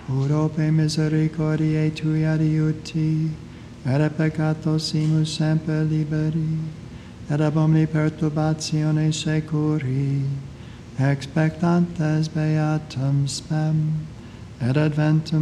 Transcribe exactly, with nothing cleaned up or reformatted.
Urope misericordiae tui adiuti, et a peccatosimus semper liberi, et ab omni perturbatione securi, expectantes beatum spem, et adventum